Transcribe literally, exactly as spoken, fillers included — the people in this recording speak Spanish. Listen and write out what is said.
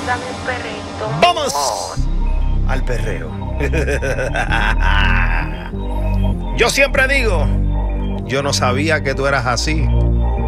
Dame un perrito. ¡Vamos al perreo! Yo siempre digo, yo no sabía que tú eras así.